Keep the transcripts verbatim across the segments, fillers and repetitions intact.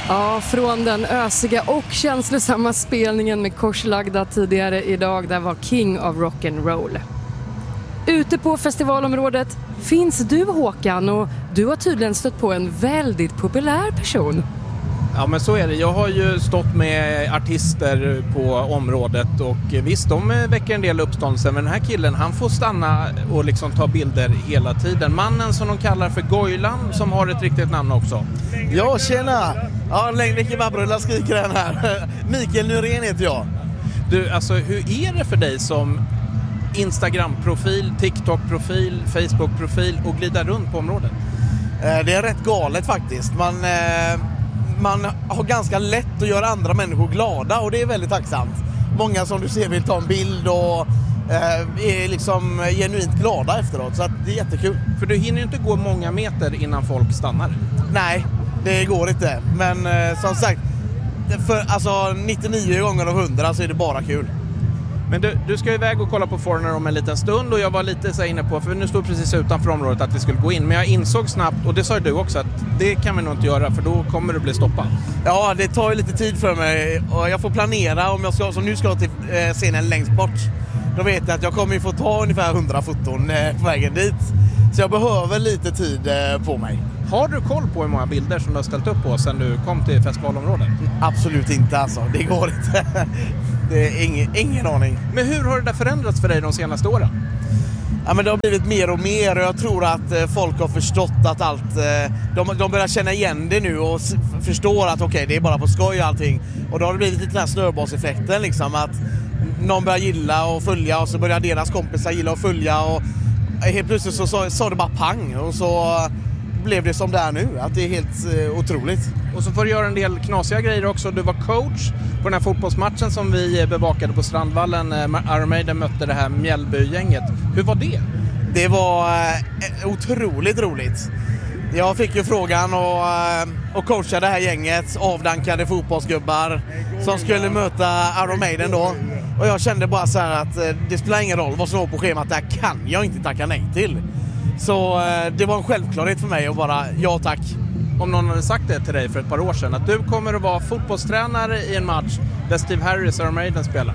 Ja, från den ösiga och känslosamma spelningen med korslagda tidigare idag, där var King of Rock'n'Roll. Ute på festivalområdet finns du, Håkan, och du har tydligen stött på en väldigt populär person. Ja, men så är det. Jag har ju stått med artister på området och visst, de väcker en del uppståndelse, men den här killen, han får stanna och liksom ta bilder hela tiden. Mannen som de kallar för Goilan, som har ett riktigt namn också. Ja, tjena! Ja, längre kebabrulla skriker den här. Mikael Nyrén heter jag. Du, alltså hur är det för dig som Instagram-profil, TikTok-profil, Facebook-profil och glida runt på området? Det är rätt galet faktiskt. Man... Man har ganska lätt att göra andra människor glada och det är väldigt tacksamt. Många som du ser vill ta en bild och eh, är liksom genuint glada efteråt, så att det är jättekul. För du hinner ju inte gå många meter innan folk stannar. Nej, det går inte. Men eh, som sagt, för alltså nittionio gånger av hundra så är det bara kul. Men du, du ska iväg och kolla på Foreigner om en liten stund och jag var lite så inne på, för nu står precis utanför området att vi skulle gå in, men jag insåg snabbt, och det sa du också, att det kan vi nog inte göra för då kommer du bli stoppad. Ja, det tar ju lite tid för mig och jag får planera om jag ska, som nu ska jag till eh, scenen längst bort. Då vet jag att jag kommer ju få ta ungefär hundra foton eh, på vägen dit. Så jag behöver lite tid eh, på mig. Har du koll på hur många bilder som du har ställt upp på sedan du kom till festivalområdet? Absolut inte alltså, det går inte. Det är ingen, ingen aning. Men hur har det där förändrats för dig de senaste åren? Ja, men det har blivit mer och mer och jag tror att eh, folk har förstått att allt... Eh, de, de börjar känna igen det nu och s- förstår att okej, okay, det är bara på skoj och allting. Och då har det blivit lite den här snöbollseffekten liksom, att någon börjar gilla och följa och så börjar deras kompisar gilla och följa och helt plötsligt så sa, sa det bara pang och så blev det som det är nu. Att det är helt eh, otroligt. Och så får du göra en del knasiga grejer också. Du var coach på den här fotbollsmatchen som vi bevakade på Strandvallen när Iron Maiden mötte det här Mjällby-gänget. Hur var det? Det var eh, otroligt roligt. Jag fick ju frågan och, och coacha det här gänget avdankade fotbollsgubbar som skulle möta Iron Maiden då. Och jag kände bara så här att eh, det spelar ingen roll vad som var på schemat, där kan jag inte tacka nej till. Så eh, det var en självklarhet för mig att bara ja tack. Om någon hade sagt det till dig för ett par år sedan, att du kommer att vara fotbollstränare i en match där Steve Harris och Iron Maiden spelar.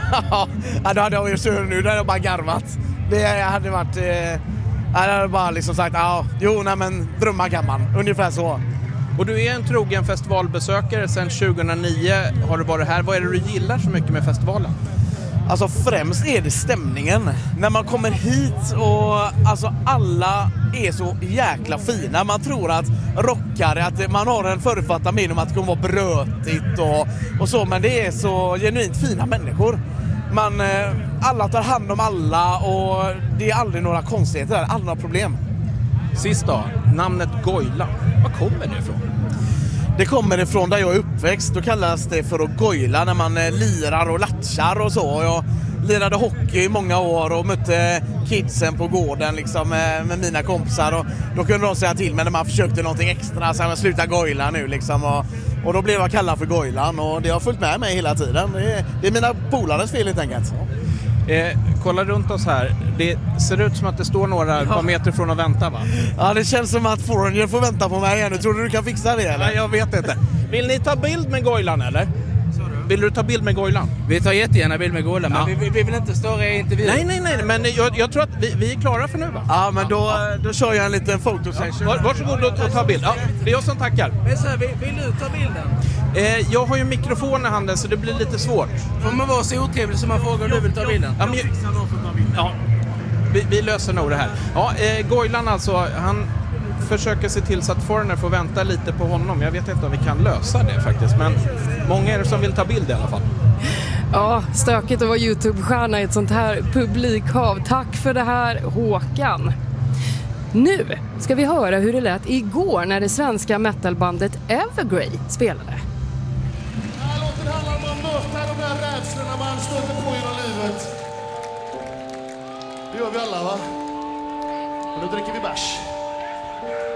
Ja, då hade jag ju så nu, då hade jag bara garvat. Det hade varit... Eh, jag hade bara liksom sagt, ja, jo, nej men drömma kan man. Ungefär så. Och du är en trogen festivalbesökare sedan tjugohundranio. Har du varit här? Vad är det du gillar så mycket med festivalen? Alltså främst är det stämningen. När man kommer hit och alltså alla är så jäkla fina. Man tror att rockare, att man har en förutfattad mening om att det kommer vara brötigt och, och så. Men det är så genuint fina människor. Man, alla tar hand om alla och det är aldrig några konstigheter där, aldrig några problem. Sist då, namnet Goilan. Var kommer det ifrån? Det kommer ifrån där jag är uppväxt. Då kallas det för att goila när man lirar och latchar och så. Jag lirade hockey i många år och mötte kidsen på gården liksom, med, med mina kompisar. Och då kunde de säga till mig när man försökte någonting extra, så här, sluta goila nu liksom. Och, och då blev jag kallad för Goilan och det har följt med mig hela tiden. Det är, det är mina polares fel helt enkelt. Eh, kolla runt oss här. Det ser ut som att det står några ja. par meter från att vänta, va? Ja, det känns som att Foreigner får vänta på mig igen. Tror du du kan fixa det, eller? Nej, jag vet inte. Vill ni ta bild med Goilan, eller? Vill du ta bild med Goilan? Vi tar jättegärna bild med Goilan, ja. men vi, vi vill inte stå i intervju. Nej, nej, nej, men jag, jag tror att vi, vi är klara för nu, va? Ja, men då, då kör jag en liten fotosession. Ja. Var, varsågod och, och ta bild. Ja, det är jag som tackar. Men så här, vill, vill du ta bilden? Eh, jag har ju mikrofon i handen så det blir lite svårt. Får man vara så otrevlig som man frågar om du vill ta bilden? Ja, men, ja, vi, vi löser nog det här. Ja, eh, Goilan alltså, han försöker se till så att Foreigner får vänta lite på honom. Jag vet inte om vi kan lösa det faktiskt, men många är det som vill ta bild i alla fall. Ja, stökigt att vara YouTube-stjärna i ett sånt här publikhav. Tack för det här, Håkan. Nu ska vi höra hur det lät igår när det svenska metalbandet Evergrey spelade. Den här låten handlar om att möta de här rädslorna man stöter på genom livet. Det gör vi alla, va? Och nu dricker vi bärs.